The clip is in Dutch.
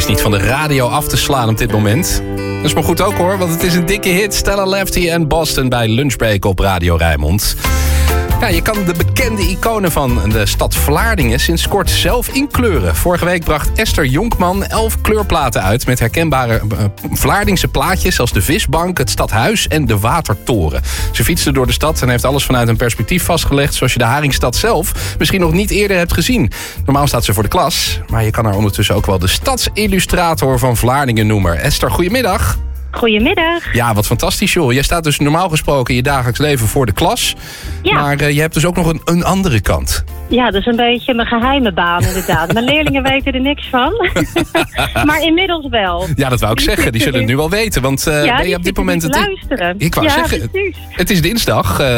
is niet van de radio af te slaan op dit moment. Dat is maar goed ook hoor, want het is een dikke hit. Stella Lefty en Boston bij Lunchbreak op Radio Rijnmond. Ja, je kan de bekende iconen van de stad Vlaardingen sinds kort zelf inkleuren. Vorige week bracht Esther Jonkman 11 kleurplaten uit met herkenbare Vlaardingse plaatjes als de Visbank, het Stadhuis en de Watertoren. Ze fietste door de stad en heeft alles vanuit een perspectief vastgelegd zoals je de Haringstad zelf misschien nog niet eerder hebt gezien. Normaal staat ze voor de klas, maar je kan haar ondertussen ook wel de stadsillustrator van Vlaardingen noemen. Esther, goedemiddag. Goedemiddag. Ja, wat fantastisch joh. Jij staat dus normaal gesproken in je dagelijks leven voor de klas. Ja. Maar je hebt dus ook nog een andere kant. Ja, dat is een beetje mijn geheime baan inderdaad. Mijn leerlingen weten er niks van. Maar inmiddels wel. Ja, dat wou ik zeggen. Die zullen het nu wel weten. Want ben je op dit moment... luisteren. Ik wou zeggen, precies. het is dinsdag.